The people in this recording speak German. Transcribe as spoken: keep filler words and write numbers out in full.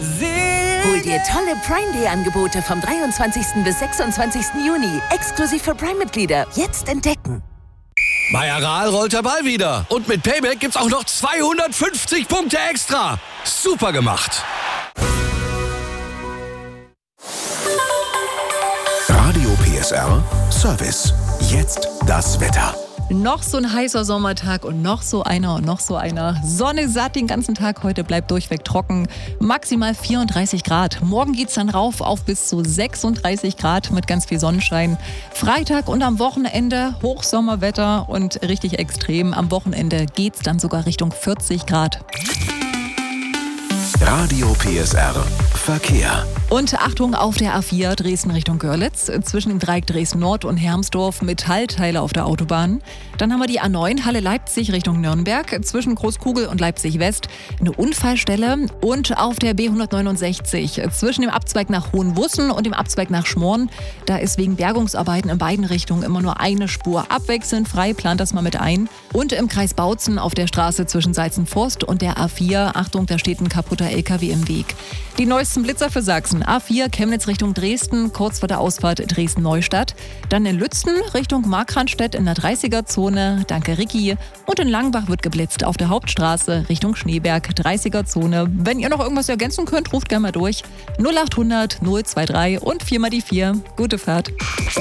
Hol dir tolle Prime Day Angebote vom dreiundzwanzigsten bis sechsundzwanzigsten Juni. Exklusiv für Prime-Mitglieder. Jetzt entdecken. Bei Aral rollt der Ball wieder. Und mit Payback gibt's auch noch zweihundertfünfzig Punkte extra. Super gemacht. Radio P S R Service. Jetzt das Wetter. Noch so ein heißer Sommertag und noch so einer und noch so einer. Sonne satt den ganzen Tag, heute bleibt durchweg trocken. Maximal vierunddreißig Grad. Morgen geht's dann rauf auf bis zu sechsunddreißig Grad mit ganz viel Sonnenschein. Freitag und am Wochenende Hochsommerwetter und richtig extrem. Am Wochenende geht's dann sogar Richtung vierzig Grad. Radio P S R Verkehr. Und Achtung auf der A vier Dresden Richtung Görlitz, zwischen dem Dreieck Dresden Nord und Hermsdorf Metallteile auf der Autobahn. Dann haben wir die A neun Halle Leipzig Richtung Nürnberg, zwischen Großkugel und Leipzig West eine Unfallstelle. Und auf der B hundertneunundsechzig zwischen dem Abzweig nach Hohenwussen und dem Abzweig nach Schmorn, da ist wegen Bergungsarbeiten in beiden Richtungen immer nur eine Spur abwechselnd frei, plant das mal mit ein. Und im Kreis Bautzen auf der Straße zwischen Salzenforst und der A vier, Achtung, da steht ein kaputter L K W im Weg. Die neuesten Blitzer für Sachsen. A vier Chemnitz Richtung Dresden, kurz vor der Ausfahrt Dresden-Neustadt. Dann in Lützen Richtung Markranstädt in der dreißiger-Zone, danke Ricky. Und in Langbach wird geblitzt auf der Hauptstraße Richtung Schneeberg, dreißiger-Zone. Wenn ihr noch irgendwas ergänzen könnt, ruft gerne mal durch. null achthundert null zwei drei und vier mal die vier. Gute Fahrt.